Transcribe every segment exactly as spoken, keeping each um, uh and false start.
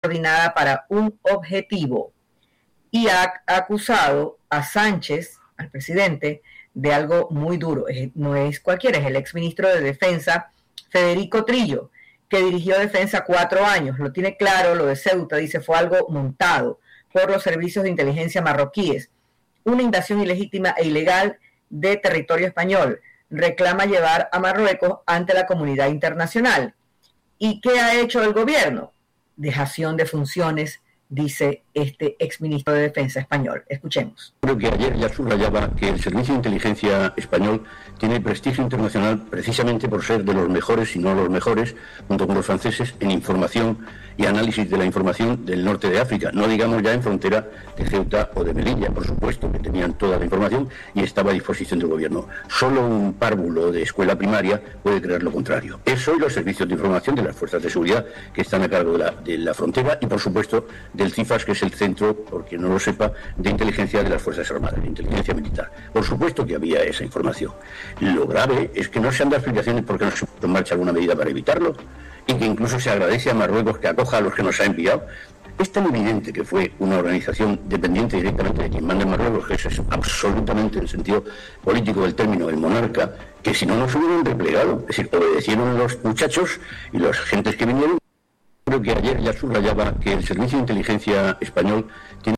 coordinada para un objetivo y ha acusado a Sánchez, al presidente, de algo muy duro. No es cualquiera, es el exministro de Defensa, Federico Trillo, que dirigió Defensa cuatro años. Lo tiene claro, lo de Ceuta, dice, fue algo montado por los servicios de inteligencia marroquíes. Una invasión ilegítima e ilegal de territorio español. Reclama llevar a Marruecos ante la comunidad internacional. ¿Y qué ha hecho el gobierno? Dejación de funciones, dice este exministro de Defensa español. Escuchemos. Creo que ayer ya subrayaba que el Servicio de Inteligencia español tiene prestigio internacional precisamente por ser de los mejores, si no los mejores, junto con los franceses, en información y análisis de la información del norte de África, no digamos ya en frontera de Ceuta o de Melilla, por supuesto, que tenían toda la información y estaba a disposición del gobierno. Solo un párvulo de escuela primaria puede creer lo contrario. Eso y los servicios de información de las fuerzas de seguridad que están a cargo de la, de la frontera y, por supuesto, del CIFAS, que es el Centro, por quien no lo sepa, de inteligencia de las Fuerzas Armadas, de inteligencia militar. Por supuesto que había esa información. Lo grave es que no se han dado explicaciones por qué no se puso en marcha alguna medida para evitarlo, y que incluso se agradece a Marruecos que acoja a los que nos ha enviado. Es tan evidente que fue una organización dependiente directamente de quien manda en Marruecos, que eso es absolutamente en el sentido político del término, el monarca, que si no nos hubieran replegado. Es decir, obedecieron los muchachos y las gentes que vinieron. Creo que ayer ya subrayaba que el Servicio de Inteligencia español tiene...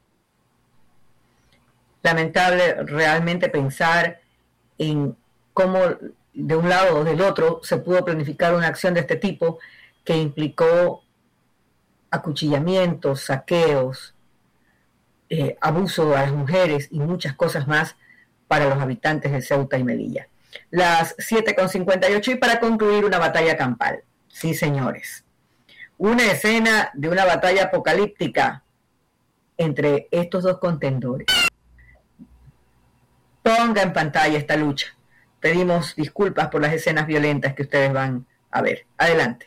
Lamentable realmente pensar en cómo de un lado o del otro se pudo planificar una acción de este tipo que implicó acuchillamientos, saqueos, eh, abuso a las mujeres y muchas cosas más para los habitantes de Ceuta y Melilla. Las siete con cincuenta y ocho y para concluir una batalla campal. Sí, señores. Una escena de una batalla apocalíptica entre estos dos contendores. Ponga en pantalla esta lucha. Pedimos disculpas por las escenas violentas que ustedes van a ver. Adelante.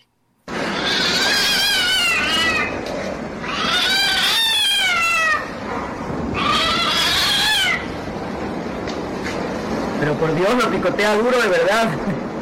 Pero por Dios, lo picotea duro de verdad.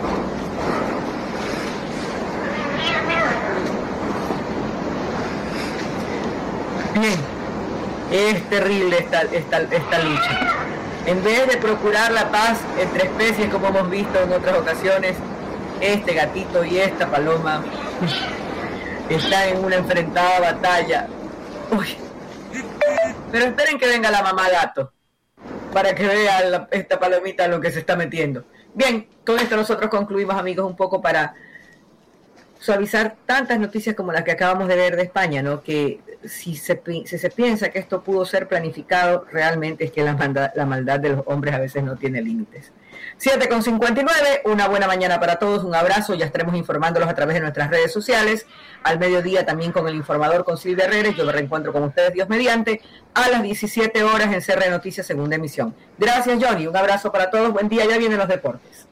Bien, es terrible esta, esta, esta lucha. En vez de procurar la paz entre especies, como hemos visto en otras ocasiones, este gatito y esta paloma están en una enfrentada batalla. Uy. Pero esperen que venga la mamá gato para que vea la, esta palomita en lo que se está metiendo. Bien, con esto nosotros concluimos, amigos, un poco para suavizar tantas noticias como las que acabamos de ver de España, ¿no? Que si se, si se piensa que esto pudo ser planificado, realmente es que la maldad, la maldad de los hombres a veces no tiene límites. siete con cincuenta y nueve, una buena mañana para todos, un abrazo, ya estaremos informándolos a través de nuestras redes sociales, al mediodía también con el informador con Silvia Herreres. Yo me reencuentro con ustedes, Dios mediante, a las diecisiete horas en C R Noticias, segunda emisión. Gracias, Johnny, un abrazo para todos, buen día, ya vienen los deportes.